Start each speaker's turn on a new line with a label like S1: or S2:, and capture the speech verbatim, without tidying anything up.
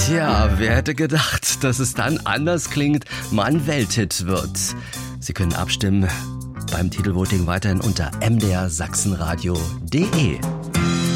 S1: Tja, wer hätte gedacht, dass es dann anders klingt, man Welthit wird. Sie können abstimmen beim Titelvoting weiterhin unter m d r sachsenradio punkt d e.